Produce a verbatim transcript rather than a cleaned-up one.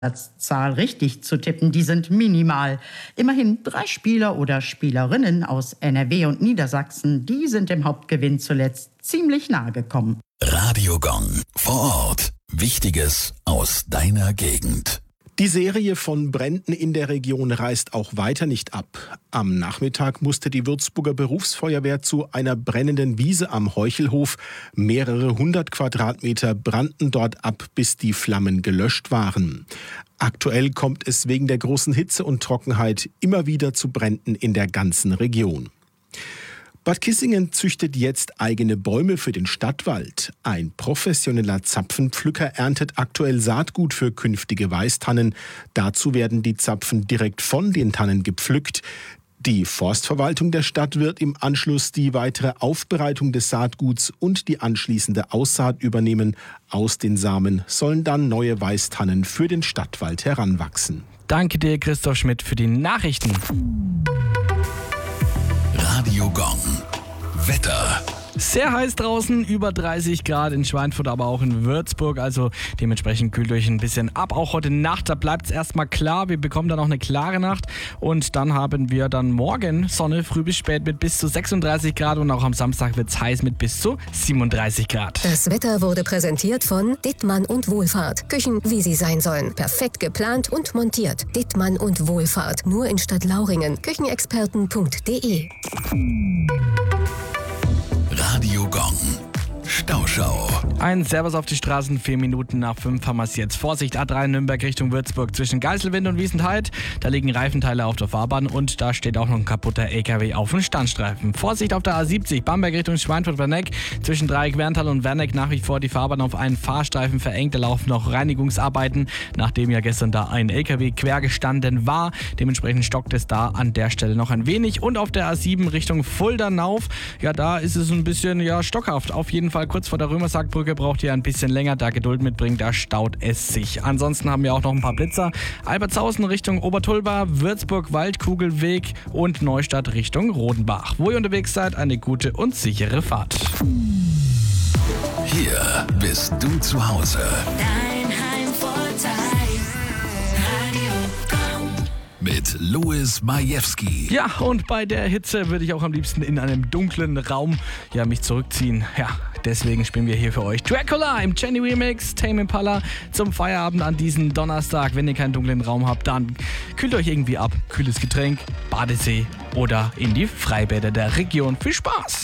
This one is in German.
Zahl richtig zu tippen, die sind minimal. Immerhin drei Spieler oder Spielerinnen aus N R W und Niedersachsen, die sind dem Hauptgewinn zuletzt ziemlich nahe gekommen. Radio Gong vor Ort. Wichtiges aus deiner Gegend. Die Serie von Bränden in der Region reißt auch weiter nicht ab. Am Nachmittag musste die Würzburger Berufsfeuerwehr zu einer brennenden Wiese am Heuchelhof. Mehrere hundert Quadratmeter brannten dort ab, bis die Flammen gelöscht waren. Aktuell kommt es wegen der großen Hitze und Trockenheit immer wieder zu Bränden in der ganzen Region. Bad Kissingen züchtet jetzt eigene Bäume für den Stadtwald. Ein professioneller Zapfenpflücker erntet aktuell Saatgut für künftige Weißtannen. Dazu werden die Zapfen direkt von den Tannen gepflückt. Die Forstverwaltung der Stadt wird im Anschluss die weitere Aufbereitung des Saatguts und die anschließende Aussaat übernehmen. Aus den Samen sollen dann neue Weißtannen für den Stadtwald heranwachsen. Danke dir, Christoph Schmidt, für die Nachrichten. Radio Gong. Wetter. Sehr heiß draußen, über dreißig Grad in Schweinfurt, aber auch in Würzburg. Also dementsprechend kühlt euch ein bisschen ab. Auch heute Nacht, da bleibt es erstmal klar. Wir bekommen dann noch eine klare Nacht. Und dann haben wir dann morgen Sonne, früh bis spät mit bis zu sechsunddreißig Grad. Und auch am Samstag wird es heiß mit bis zu siebenunddreißig Grad. Das Wetter wurde präsentiert von Dittmann und Wohlfahrt. Küchen, wie sie sein sollen. Perfekt geplant und montiert. Dittmann und Wohlfahrt. Nur in Stadtlauringen. Küchenexperten punkt de. Radio Gong. Stauschau. Ein Servus auf die Straßen, vier Minuten nach fünf haben wir es jetzt. Vorsicht, A drei Nürnberg Richtung Würzburg zwischen Geiselwind und Wiesentheid. Da liegen Reifenteile auf der Fahrbahn und da steht auch noch ein kaputter L K W auf dem Standstreifen. Vorsicht auf der A siebzig, Bamberg Richtung Schweinfurt-Werneck. Zwischen Dreieck-Werntal und Werneck nach wie vor die Fahrbahn auf einen Fahrstreifen verengt. Da laufen noch Reinigungsarbeiten, nachdem ja gestern da ein L K W quer gestanden war. Dementsprechend stockt es da an der Stelle noch ein wenig. Und auf der A sieben Richtung Fulda-Nauf, ja, da ist es ein bisschen ja stockhaft. Auf jeden Fall kurz vor der Römersackbrücke braucht ihr ein bisschen länger, da Geduld mitbringen, da staut es sich. Ansonsten haben wir auch noch ein paar Blitzer. Albertshausen Richtung Obertulba, Würzburg Waldkugelweg und Neustadt Richtung Rodenbach. Wo ihr unterwegs seid, eine gute und sichere Fahrt. Hier bist du zu Hause. Dein Heimvorteil. Radio Gong. Mit Louis Majewski. Ja, und bei der Hitze würde ich auch am liebsten in einem dunklen Raum ja, mich zurückziehen. Ja, deswegen spielen wir hier für euch Dracula im Jenny Remix, Tame Impala zum Feierabend an diesem Donnerstag. Wenn ihr keinen dunklen Raum habt, dann kühlt euch irgendwie ab. Kühles Getränk, Badesee oder in die Freibäder der Region. Viel Spaß!